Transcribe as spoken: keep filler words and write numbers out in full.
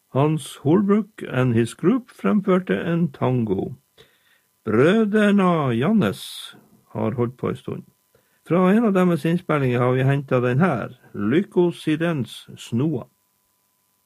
Hans Holbrook and his group fremførte en tango. Brødrene Jannes har holdt på en stund. Fra en av deres innspillinger har vi hentet den her, Lykosidens Snoa.